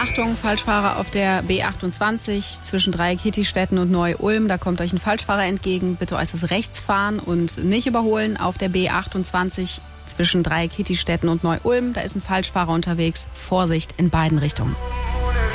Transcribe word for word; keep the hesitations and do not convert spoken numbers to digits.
Achtung, Falschfahrer auf der B achtundzwanzig zwischen Dreieck-Kietistetten und Neu-Ulm. Da kommt euch ein Falschfahrer entgegen. Bitte äußerst rechts fahren und nicht überholen. Auf der B achtundzwanzig zwischen Dreieck-Kietistetten und Neu-Ulm. Da ist ein Falschfahrer unterwegs. Vorsicht in beiden Richtungen.